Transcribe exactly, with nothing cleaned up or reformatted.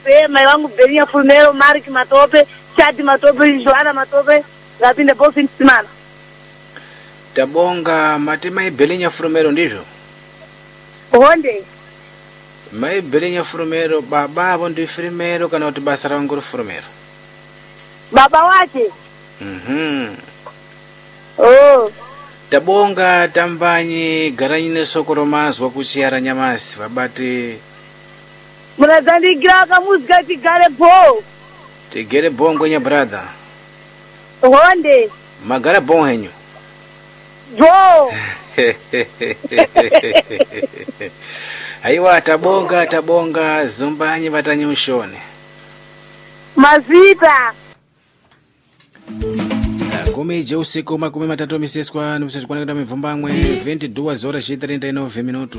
Matope, mai wangu Belinha Furumero, Mark Matope, Chad Matope, Joana Matope, lapinde bom fim de semana. Tabonga mati mai Belinha Furumero ndivyo? Onde? Mai Belinha Furumero baba bondi Furumero kana kuti basa la nguru Furumero. Baba wake? Mhm. Oh. Tabonga tambanyi garanyine sokoro mazwa kuchiyara nyamasi babati Munazandigira ka música tigare bo. tigere bongo nya brother. Onde? Magara bon henyu. Bo. Aiwa tabonga tabonga zumbanyi batanyi ushone. Mazita. Kumi je usiku makumi matatu miseswa nuseswa kwa mivumba mwe vinte duas horas e trinta e nove minutos.